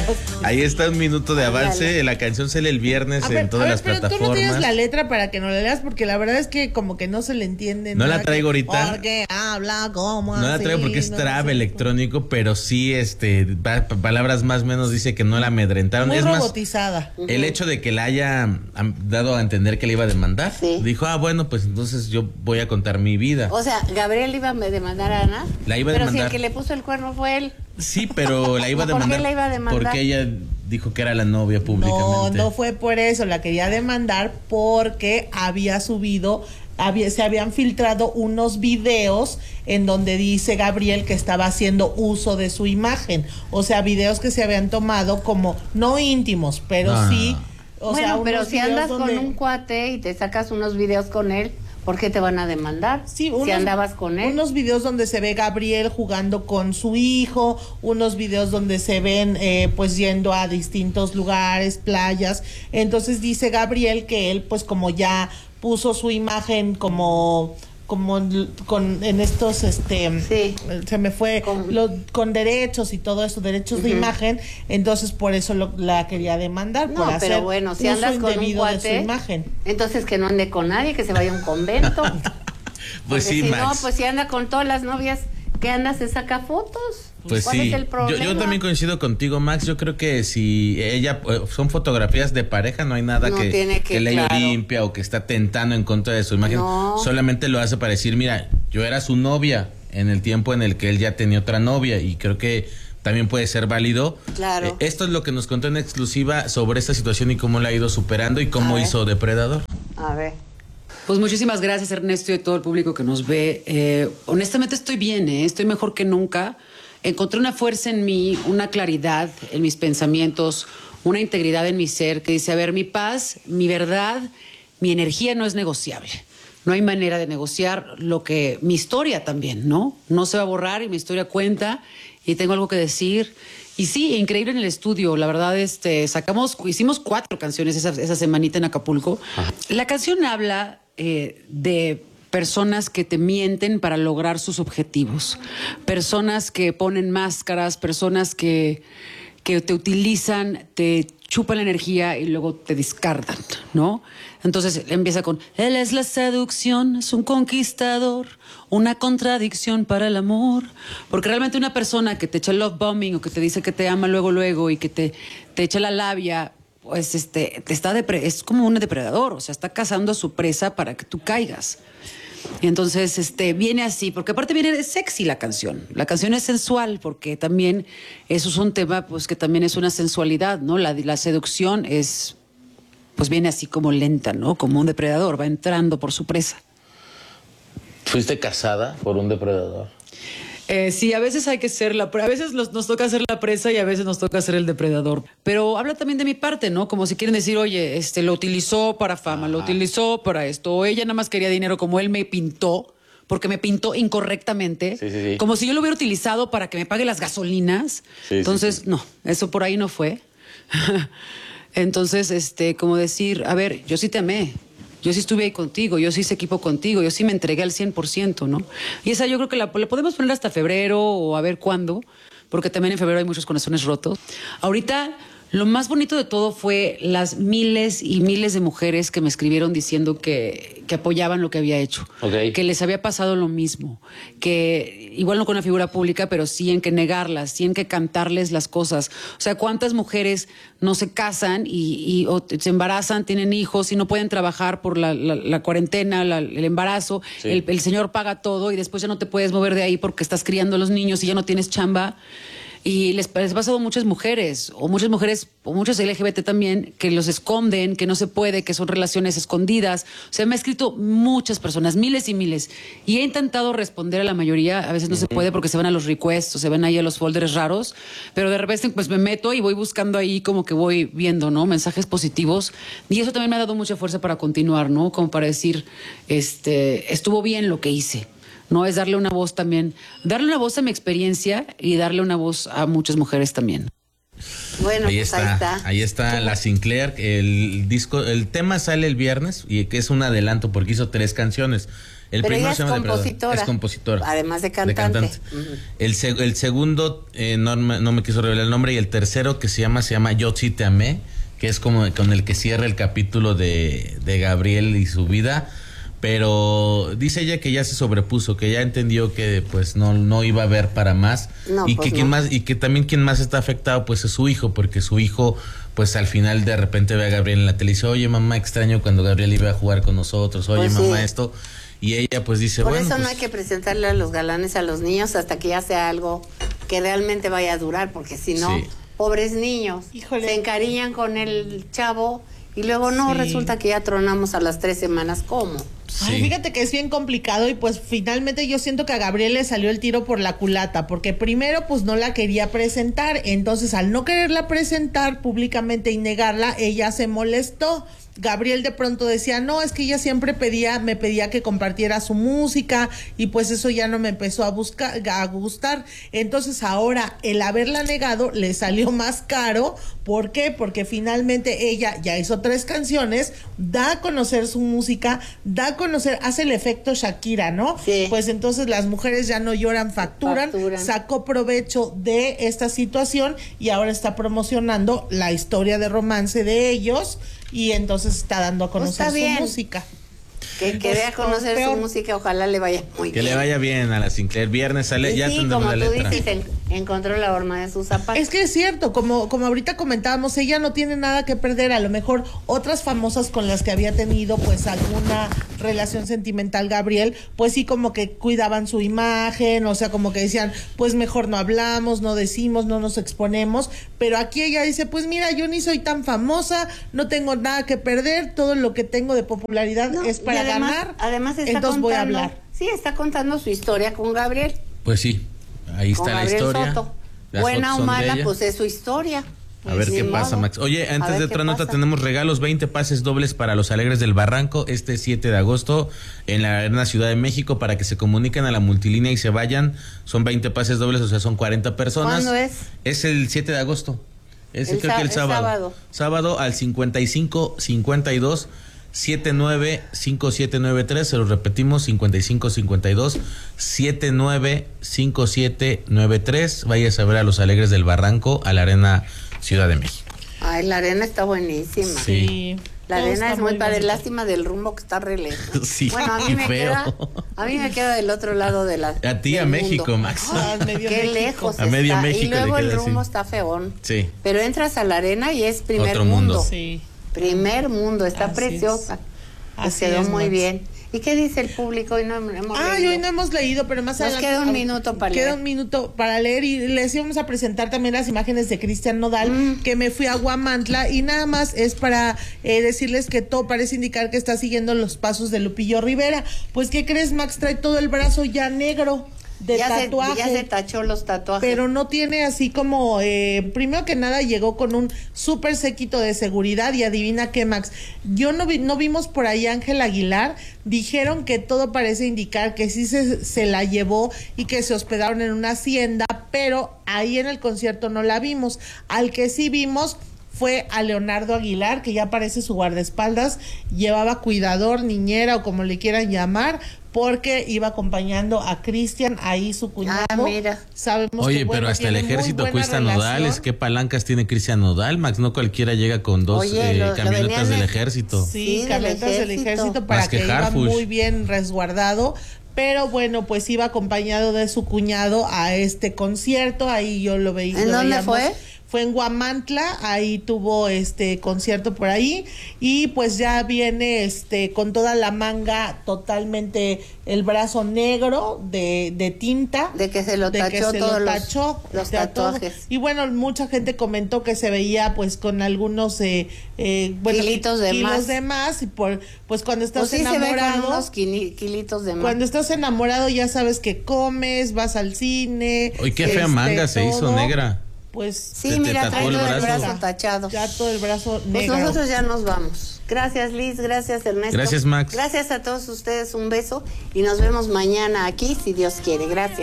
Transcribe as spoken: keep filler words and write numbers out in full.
Ahí está un minuto de avance. Dale. La canción sale el viernes ver, en todas ver, las pero plataformas. Pero tú no tienes la letra para que no la leas, porque la verdad es que como que no se le entiende. No la traigo que, ahorita. Porque habla como No la traigo porque es trap no electrónico, pero sí, este, palabras más o menos dice que no la amedrentaron. Muy es robotizada. Más, uh-huh. El hecho de que la haya dado a entender que le iba a demandar, sí. Dijo, ah, bueno, pues entonces yo voy a contar mi vida. O sea, Gabriel iba a demandar a Ana. La iba a pero demandar. Pero si el que le puso el cuerno fue él. Sí, pero la iba a demandar. ¿Por qué la iba a demandar? Porque ella dijo que era la novia públicamente. No, no fue por eso, la quería demandar porque había subido, había, se habían filtrado unos videos en donde dice Gabriel que estaba haciendo uso de su imagen. O sea, videos que se habían tomado como, no íntimos, pero no, sí. No, no. O bueno, sea, pero si andas donde... con un cuate y te sacas unos videos con él, ¿por qué te van a demandar? Sí, unos, si andabas con él. Unos videos donde se ve Gabriel jugando con su hijo, unos videos donde se ven eh, pues yendo a distintos lugares, playas. Entonces dice Gabriel que él pues como ya puso su imagen como como con en estos este sí. se me fue con, lo, con derechos y todo eso, derechos uh-huh. de imagen, entonces por eso lo, la quería demandar no, por pero hacer bueno, si andas con un cuate, de su imagen. Entonces que no ande con nadie, que se vaya a un convento. Pues sí, si Max. no, pues si anda con todas las novias que anda se saca fotos. Pues ¿Cuál sí, es el problema? Yo, yo también coincido contigo, Max. Yo creo que si ella son fotografías de pareja, no hay nada no que, que, que ley claro. limpia o que está tentando en contra de su imagen. No. Solamente lo hace para decir, mira, yo era su novia en el tiempo en el que él ya tenía otra novia, y creo que también puede ser válido. Claro. Eh, esto es lo que nos contó en exclusiva sobre esta situación y cómo la ha ido superando y cómo hizo Depredador. A ver. Pues muchísimas gracias, Ernesto, y a todo el público que nos ve. Eh, honestamente estoy bien, ¿eh? Estoy mejor que nunca. Encontré una fuerza en mí, una claridad en mis pensamientos, una integridad en mi ser que dice, a ver, mi paz, mi verdad, mi energía no es negociable. No hay manera de negociar lo que... Mi historia también, ¿no? No se va a borrar y mi historia cuenta y tengo algo que decir. Y sí, increíble en el estudio. La verdad, este, sacamos, hicimos cuatro canciones esa, esa semanita en Acapulco. Ajá. La canción habla eh, de... personas que te mienten para lograr sus objetivos, personas que ponen máscaras, personas que, que te utilizan, te chupan la energía y luego te descartan, ¿no? Entonces empieza con, él es la seducción, es un conquistador, una contradicción para el amor, porque realmente una persona que te echa el love bombing o que te dice que te ama luego, luego y que te, te echa la labia, pues este, te está depre- es como un depredador, o sea, está cazando a su presa para que tú caigas. Y entonces este, viene así, porque aparte viene de sexy la canción. La canción es sensual, porque también eso es un tema pues que también es una sensualidad, ¿no? La, la seducción es, pues viene así como lenta, ¿no? Como un depredador, va entrando por su presa. ¿Fuiste casada por un depredador? Eh, sí, a veces hay que ser la a veces nos, nos toca ser la presa y a veces nos toca ser el depredador. Pero habla también de mi parte, ¿no? Como si quieren decir, oye, este lo utilizó para fama, Ajá. lo utilizó para esto, o ella nada más quería dinero como él me pintó, porque me pintó incorrectamente, sí, sí, sí. como si yo lo hubiera utilizado para que me pague las gasolinas. Sí, Entonces, sí, sí. no, eso por ahí no fue. Entonces, este, como decir, a ver, yo sí te amé. Yo sí estuve ahí contigo, yo sí hice equipo contigo, yo sí me entregué al cien por ciento, ¿no? Y esa yo creo que la, la podemos poner hasta febrero o a ver cuándo, porque también en febrero hay muchos corazones rotos. Ahorita, lo más bonito de todo fue las miles y miles de mujeres que me escribieron diciendo que, que apoyaban lo que había hecho, okay. que les había pasado lo mismo, que igual no con una figura pública, pero sí en que negarlas, sí en que cantarles las cosas. O sea, ¿cuántas mujeres no se casan y, y o se embarazan, tienen hijos y no pueden trabajar por la, la, la cuarentena, la, el embarazo? Sí. El, el señor paga todo y después ya no te puedes mover de ahí porque estás criando a los niños y ya no tienes chamba. Y les, les ha pasado a muchas mujeres, o muchas mujeres, o muchas L G B T también, que los esconden, que no se puede, que son relaciones escondidas. O sea, me ha escrito muchas personas, miles y miles. Y he intentado responder a la mayoría, a veces no uh-huh. se puede porque se van a los requests, o se van ahí a los folders raros, pero de repente pues me meto y voy buscando ahí como que voy viendo, ¿no? Mensajes positivos. Y eso también me ha dado mucha fuerza para continuar, ¿no? Como para decir, este, estuvo bien lo que hice. No es darle una voz también, darle una voz a mi experiencia y darle una voz a muchas mujeres también. Bueno, ahí pues está, ahí está. Ahí está la Sinclair, el disco, el tema sale el viernes y que es un adelanto porque hizo tres canciones. El Pero primero ella se es llama Depredador. compositora. Es compositora. Además de cantante. De cantante. Uh-huh. el, seg- el segundo, eh, no, me- no me quiso revelar el nombre, y el tercero que se llama, se llama Yo sí te amé, que es como con el que cierra el capítulo de, de Gabriel y su vida. Pero dice ella que ya se sobrepuso, que ya entendió que pues no, no iba a haber para más. No, y pues que quien no. más, y que también quien más está afectado pues es su hijo, porque su hijo pues al final de repente ve a Gabriel en la tele y dice, oye mamá, extraño cuando Gabriel iba a jugar con nosotros, oye Pues mamá sí. esto, y ella pues dice, Por bueno, eso no pues, hay que presentarle a los galanes a los niños hasta que ya sea algo que realmente vaya a durar, porque si no, Sí. pobres niños, Híjole. se encariñan con el chavo y luego no, Sí. resulta que ya tronamos a las tres semanas. ¿Cómo? Ay, sí. fíjate que es bien complicado y pues finalmente yo siento que a Gabriel le salió el tiro por la culata, porque primero pues no la quería presentar, entonces al no quererla presentar públicamente y negarla, ella se molestó. Gabriel de pronto decía, no, es que ella siempre pedía, me pedía que compartiera su música y pues eso ya no me empezó a buscar, a gustar. Entonces ahora el haberla negado le salió más caro. ¿Por qué? Porque finalmente ella ya hizo tres canciones, da a conocer su música, da a conocer, hace el efecto Shakira, ¿no? Sí. Pues entonces las mujeres ya no lloran, facturan, Facturan. sacó provecho de esta situación y ahora está promocionando la historia de romance de ellos y entonces está dando a Pues conocer está su bien. música. Que, que Pues, dé a conocer peor. su música, ojalá le vaya muy que bien. le vaya bien a la Sinclair. Viernes sale, Y ya sí, tendremos como la tú letra. dices, en- encontró la horma de sus zapatos. Es que es cierto, como, como ahorita comentábamos, ella no tiene nada que perder. A lo mejor otras famosas con las que había tenido pues alguna relación sentimental Gabriel, pues sí como que cuidaban su imagen, o sea, como que decían, pues mejor no hablamos, no decimos, no nos exponemos, pero aquí ella dice, pues mira, yo ni soy tan famosa, no tengo nada que perder, todo lo que tengo de popularidad No, es y para además, ganar, Además está entonces contando, voy a hablar. Sí, está contando su historia con Gabriel. Pues sí, ahí Con está la Gabriel historia. Soto. Las Buena fotos o son de mala, ella. pues es su historia. A ver Ni qué modo. pasa, Max. Oye, A antes ver de qué otra nota, pasa. tenemos regalos, veinte pases dobles para los Alegres del Barranco este siete de agosto en la Arena Ciudad de México, para que se comuniquen a la multilínea y se vayan. Son veinte pases dobles, o sea, son cuarenta personas. ¿Cuándo es? Es el siete de agosto. Es El creo sá- que el el sábado. sábado. Sábado al cincuenta y cinco cincuenta y dos setenta y nueve cincuenta y siete noventa y tres, se lo repetimos, cincuenta y cinco cincuenta y dos setenta y nueve cincuenta y siete noventa y tres. Vayas a ver a los Alegres del Barranco a la Arena Ciudad de México. Ay, la arena está buenísima. Sí. La todo arena está es muy padre, bonito. lástima del rumbo que está re lejos. Sí, Bueno, a mí qué me feo. queda, a mí me queda del otro lado de la A ti, del a México, mundo. Max. Ah, medio Qué México. lejos A medio está. México Y luego le el queda rumbo así. está feón. Sí. Pero entras a la arena y es primer Otro mundo. mundo. Sí. Primer mundo, está Así preciosa. es. Pues Así quedó es, muy Max. bien. ¿Y qué dice el público? Hoy no hemos Ay, leído. hoy no hemos leído, pero más Nos adelante. queda un ah, minuto para Queda leer. un minuto para leer y les íbamos a presentar también las imágenes de Cristian Nodal, Mm. que me fui a Guamantla y nada más es para eh, decirles que todo parece indicar que está siguiendo los pasos de Lupillo Rivera. Pues, ¿qué crees, Max? Trae todo el brazo ya negro de ya, se, tatuaje. ya se tachó los tatuajes. Pero no tiene así como, eh, primero que nada llegó con un súper séquito de seguridad y adivina qué, Max, yo no vi, no vimos por ahí a Ángel Aguilar, dijeron que todo parece indicar que sí se, se la llevó y que se hospedaron en una hacienda, pero ahí en el concierto no la vimos. Al que sí vimos fue a Leonardo Aguilar, que ya parece su guardaespaldas, llevaba cuidador, niñera o como le quieran llamar, porque iba acompañando a Cristian, ahí su cuñado. Ah, mira. Sabemos Oye, que, bueno, pero hasta el tienen muy ejército buena cuesta relación. nodales. ¿Qué palancas tiene Cristian Nodal, Max? No cualquiera llega con dos Oye, eh, lo- lo camionetas venían del de- ejército. Sí, Sí, del camionetas del ejército. ejército para Más que que, iba Harfush. muy bien resguardado. Pero bueno, pues iba acompañado de su cuñado a este concierto. Ahí yo lo veía. ¿En lo dónde veíamos. fue? Fue en Guamantla, ahí tuvo este concierto por ahí y pues ya viene este con toda la manga totalmente el brazo negro de, de tinta. De que se lo de que tachó se todos lo los- tachó, los de a todo. tatuajes. Y bueno, mucha gente comentó que se veía pues con algunos eh, eh, bueno, Kilitos de kilos más. de más y por pues cuando estás Pues sí se ve con enamorado, unos quini- kilitos de más. cuando estás enamorado ya sabes que comes, vas al cine. Oye, qué fea este, manga se hizo, todo. negra. Pues Sí, Se te mira, tatuó trae el todo el brazo. brazo tachado. ya todo el brazo Pues negro. nosotros ya nos vamos. Gracias, Liz. Gracias, Ernesto. Gracias, Max. Gracias a todos ustedes. Un beso. Y nos vemos mañana aquí, si Dios quiere. Gracias.